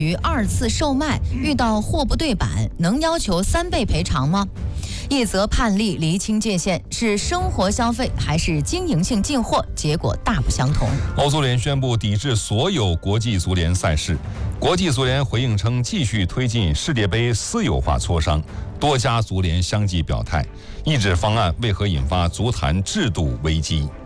于2次售卖，遇到货不对版，能要求3倍赔偿吗？一则判例厘清界限，是生活消费还是经营性进货，结果大不相同。 欧足联宣布抵制所有国际足联赛事，国际足联回应称继续推进世界杯私有化磋商，多家足联相继表态，一纸方案为何引发足坛制度危机？